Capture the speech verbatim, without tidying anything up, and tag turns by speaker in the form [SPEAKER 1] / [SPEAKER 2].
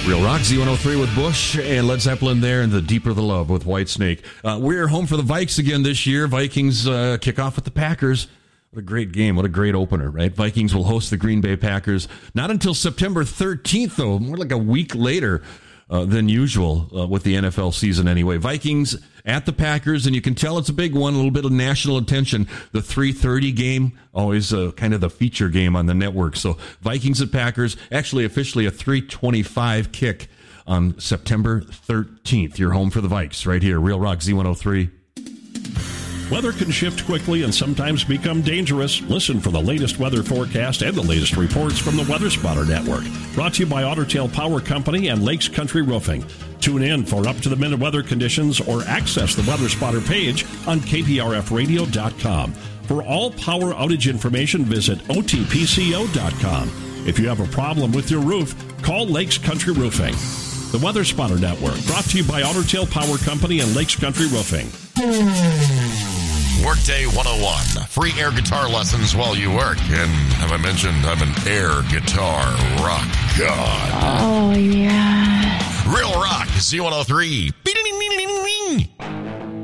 [SPEAKER 1] Real Rock, Z one oh three with Bush and Led Zeppelin there, and the Deeper the Love with Whitesnake. Uh, we're home for the Vikes again this year. Vikings uh, kick off with the Packers. What a great game. What a great opener, right? Vikings will host the Green Bay Packers. Not until September thirteenth, though. More like a week later uh, than usual uh, with the N F L season anyway. Vikings at the Packers, and you can tell it's a big one, a little bit of national attention. The three thirty game, always uh, kind of the feature game on the network. So Vikings at Packers, actually officially a three twenty-five kick on September thirteenth. You're home for the Vikes right here. Real Rock Z one oh three.
[SPEAKER 2] Weather can shift quickly and sometimes become dangerous. Listen for the latest weather forecast and the latest reports from the Weather Spotter Network. Brought to you by Otter Tail Power Company and Lakes Country Roofing. Tune in for up-to-the-minute weather conditions or access the Weather Spotter page on K P R F radio dot com. For all power outage information, visit O T P C O dot com. If you have a problem with your roof, call Lakes Country Roofing. The Weather Spotter Network, brought to you by Otter Tail Power Company and Lakes Country Roofing.
[SPEAKER 3] Workday one oh one. Free air guitar lessons while you work. And have I mentioned I'm an air guitar rock god?
[SPEAKER 4] Oh, yeah.
[SPEAKER 3] Real Rock, Z one oh three.